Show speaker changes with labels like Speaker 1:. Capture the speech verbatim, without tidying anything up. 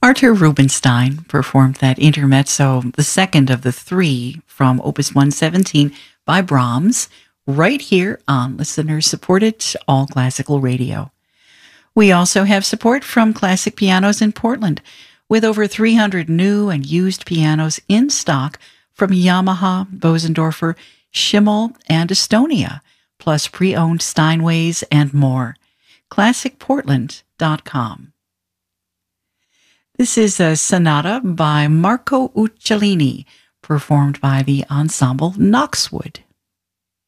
Speaker 1: Artur Rubinstein performed that intermezzo, the second of the three from Opus one seventeen by Brahms, right here on listener-supported All Classical Radio. We also have support from Classic Pianos in Portland, with over three hundred new and used pianos in stock from Yamaha, Bosendorfer, Schimmel, and Estonia, plus pre-owned Steinways and more. classic portland dot com. This is a sonata by Marco Uccellini, performed by the ensemble Knoxwood.